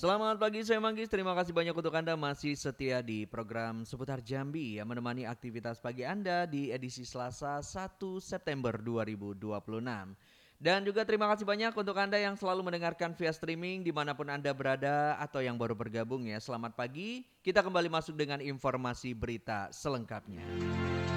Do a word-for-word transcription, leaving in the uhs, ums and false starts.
Selamat pagi, saya Manggis. Terima kasih banyak untuk Anda masih setia di program Seputar Jambi yang menemani aktivitas pagi Anda di edisi Selasa satu September dua ribu dua puluh enam. Dan juga terima kasih banyak untuk Anda yang selalu mendengarkan via streaming dimanapun Anda berada atau yang baru bergabung ya. Selamat pagi, kita kembali masuk dengan informasi berita selengkapnya.